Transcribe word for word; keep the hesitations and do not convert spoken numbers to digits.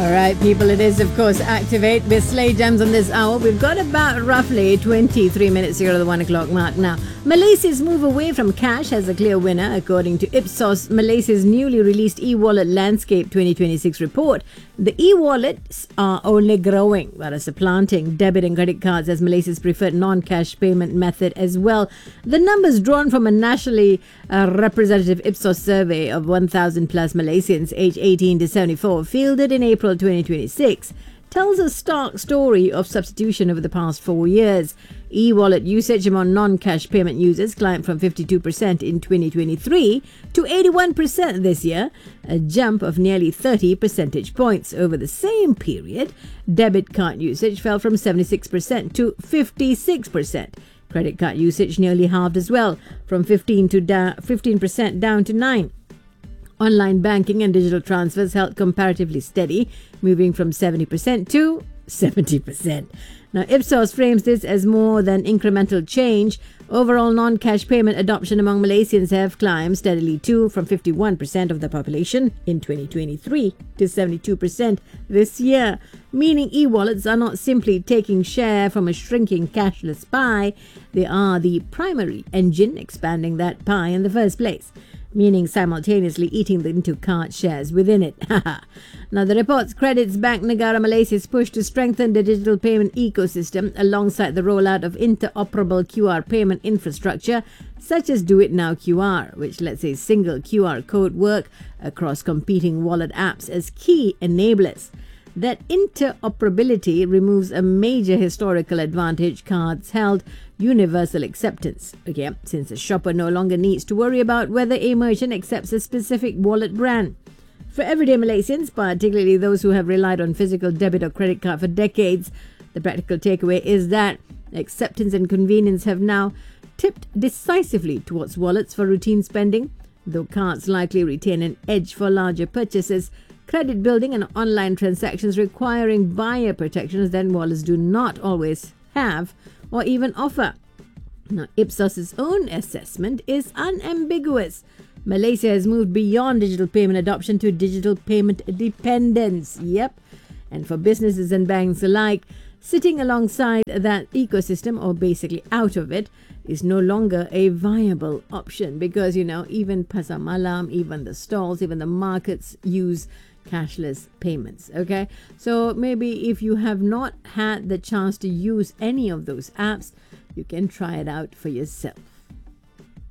All right, people, it is, of course, Activate with Slay Gems on this hour. We've got about roughly twenty-three minutes to go to the one o'clock mark now. Malaysia's move away from cash has a clear winner, according to Ipsos, Malaysia's newly released e-wallet landscape twenty twenty-six report. The e-wallets are only growing, while supplanting debit and credit cards as Malaysia's preferred non-cash payment method as well. The numbers drawn from a nationally uh, representative Ipsos survey of one thousand plus Malaysians aged eighteen to seventy-four fielded in April twenty twenty-six tells a stark story of substitution over the past four years. E-wallet usage among non-cash payment users climbed from fifty-two percent in twenty twenty-three to eighty-one percent this year, a jump of nearly thirty percentage points. Over the same period, debit card usage fell from seventy-six percent to fifty-six percent. Credit card usage nearly halved as well, from fifteen to da- fifteen percent down to nine percent. Online banking and digital transfers held comparatively steady, moving from seventy percent to seventy percent. Now, Ipsos frames this as more than incremental change. Overall non-cash payment adoption among Malaysians have climbed steadily too, from fifty-one percent of the population in twenty twenty-three to seventy-two percent this year, meaning e-wallets are not simply taking share from a shrinking cashless pie, they are the primary engine expanding that pie in the first place, meaning simultaneously eating into card shares within it. Now, the report credits Bank Negara Malaysia's push to strengthen the digital payment ecosystem alongside the rollout of interoperable Q R payment infrastructure, such as Do It Now Q R, which lets a single Q R code work across competing wallet apps as key enablers. That interoperability removes a major historical advantage cards held: universal acceptance. Okay, since a shopper no longer needs to worry about whether a merchant accepts a specific wallet brand. For everyday Malaysians, particularly those who have relied on physical debit or credit card for decades, the practical takeaway is that acceptance and convenience have now tipped decisively towards wallets for routine spending, though cards likely retain an edge for larger purchases, credit building and online transactions requiring buyer protections that wallets do not always have or even offer. Now, Ipsos's own assessment is unambiguous. Malaysia has moved beyond digital payment adoption to digital payment dependence. Yep. And for businesses and banks alike, sitting alongside that ecosystem, or basically out of it, is no longer a viable option because, you know, even Pasar Malam, even the stalls, even the markets use cashless payments. Okay, so maybe if you have not had the chance to use any of those apps, you can try it out for yourself.